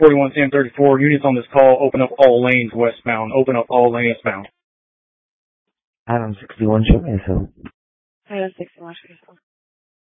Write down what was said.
41 1034. Units on this call, open up all lanes westbound. Open up all lanes westbound. Item 61, show me so. Item 61, show me so.